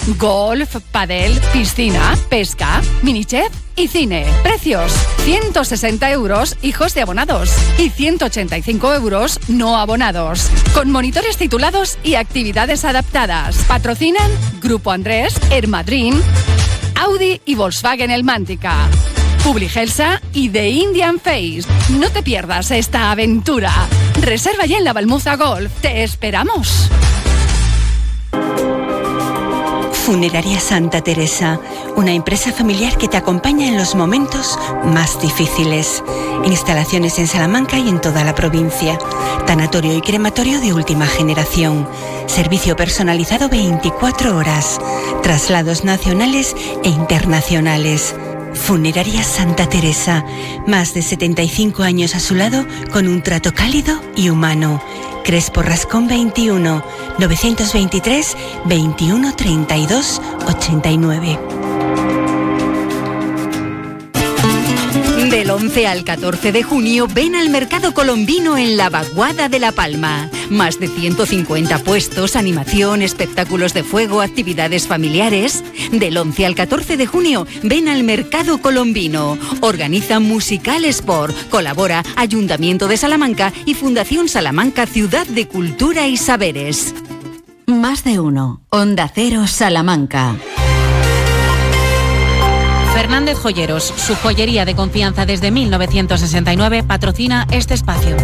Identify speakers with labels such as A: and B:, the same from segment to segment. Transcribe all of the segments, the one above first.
A: Golf, pádel, piscina, pesca, minichef y cine. Precios: 160 euros hijos de abonados y 185 euros no abonados. Con monitores titulados y actividades adaptadas. Patrocinan Grupo Andrés, Ermadrin, Audi y Volkswagen Elmántica, Publigelsa y The Indian Face. No te pierdas esta aventura. Reserva ya en la Balmuza Golf. ¡Te esperamos!
B: Funeraria Santa Teresa, una empresa familiar que te acompaña en los momentos más difíciles. Instalaciones en Salamanca y en toda la provincia. Tanatorio y crematorio de última generación. Servicio personalizado 24 horas. Traslados nacionales e internacionales. Funeraria Santa Teresa, más de 75 años a su lado con un trato cálido y humano. Crespo Rascón 21, 923 21 32 89.
C: Del 11 al 14 de junio, ven al Mercado Colombino en la Vaguada de La Palma. Más de 150 puestos, animación, espectáculos de fuego, actividades familiares. Del 11 al 14 de junio, ven al Mercado Colombino. Organiza Musical Sport. Colabora Ayuntamiento de Salamanca y Fundación Salamanca Ciudad de Cultura y Saberes. Más de uno. Onda Cero Salamanca.
D: Fernández Joyeros, su joyería de confianza desde 1969, patrocina este espacio.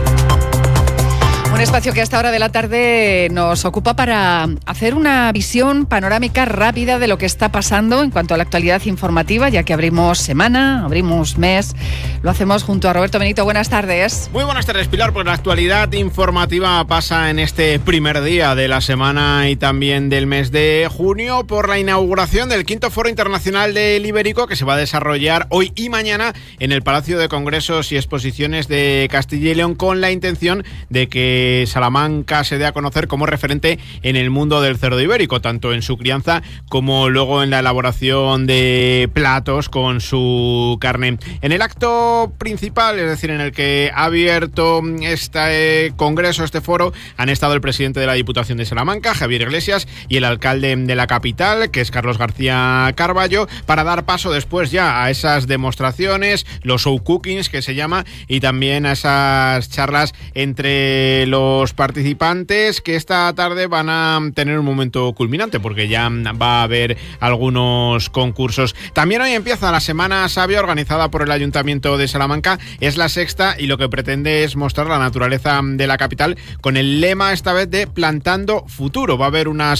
A: Un espacio que a esta hora de la tarde nos ocupa para hacer una visión panorámica rápida de lo que está pasando en cuanto a la actualidad informativa, ya que abrimos semana, abrimos mes. Lo hacemos junto a Roberto Benito. Buenas tardes.
E: Muy buenas tardes, Pilar. Pues la actualidad informativa pasa en este primer día de la semana y también del mes de junio por la inauguración del 5º Foro Internacional del Ibérico, que se va a desarrollar hoy y mañana en el Palacio de Congresos y Exposiciones de Castilla y León, con la intención de que Salamanca se dé a conocer como referente en el mundo del cerdo ibérico, tanto en su crianza como luego en la elaboración de platos con su carne. En el acto principal, es decir, en el que ha abierto este congreso, este foro, han estado el presidente de la Diputación de Salamanca, Javier Iglesias, y el alcalde de la capital, que es Carlos García Carballo, para dar paso después ya a esas demostraciones, los show cookings que se llama, y también a esas charlas entre los participantes, que esta tarde van a tener un momento culminante porque ya va a haber algunos concursos. También hoy empieza la Semana Sabia organizada por el Ayuntamiento de Salamanca. Es la sexta y lo que pretende es mostrar la naturaleza de la capital con el lema esta vez de Plantando Futuro. Va a haber unas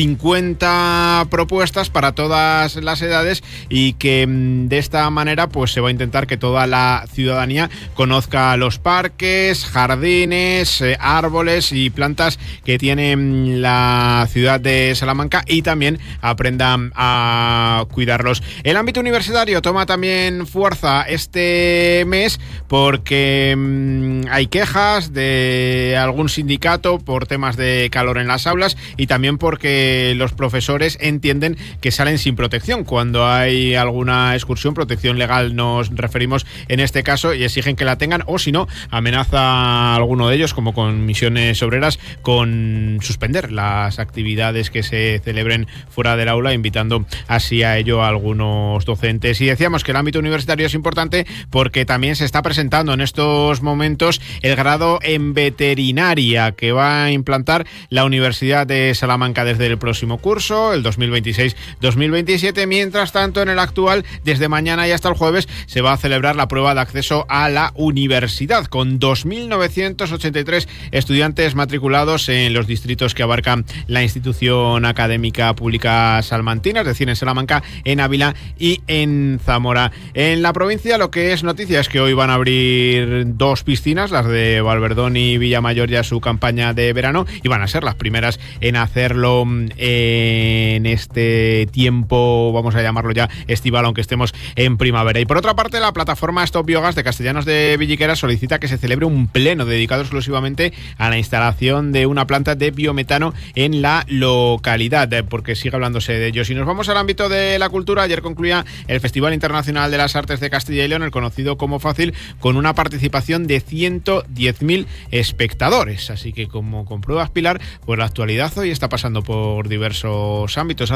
E: 50 propuestas para todas las edades y que de esta manera pues se va a intentar que toda la ciudadanía conozca los parques, jardines, árboles y plantas que tiene la ciudad de Salamanca y también aprendan a cuidarlos. El ámbito universitario toma también fuerza este mes porque hay quejas de algún sindicato por temas de calor en las aulas y también porque los profesores entienden que salen sin protección cuando hay alguna excursión. Protección legal nos referimos en este caso, y exigen que la tengan, o si no, amenaza a alguno de ellos, como con Misiones Obreras, con suspender las actividades que se celebren fuera del aula, invitando así a ello a algunos docentes. Y decíamos que el ámbito universitario es importante porque también se está presentando en estos momentos el grado en veterinaria que va a implantar la Universidad de Salamanca desde el próximo curso, el 2026-2027. Mientras tanto, en el actual, desde mañana y hasta el jueves, se va a celebrar la prueba de acceso a la universidad, con 2.983 estudiantes matriculados en los distritos que abarcan la institución académica pública salmantina, es decir, en Salamanca, en Ávila y en Zamora. En la provincia, lo que es noticia es que hoy van a abrir 2 piscinas, las de Valverdón y Villamayor, ya su campaña de verano, y van a ser las primeras en hacerlo en este tiempo, vamos a llamarlo ya estival, aunque estemos en primavera. Y por otra parte, la plataforma Stop Biogas de Castellanos de Villiquera solicita que se celebre un pleno dedicado exclusivamente a la instalación de una planta de biometano en la localidad, porque sigue hablándose de ello. Si nos vamos al ámbito de la cultura, ayer concluía el Festival Internacional de las Artes de Castilla y León, el conocido como FACIL, con una participación de 110.000 espectadores. Así que, como compruebas, Pilar, pues la actualidad hoy está pasando por diversos ámbitos.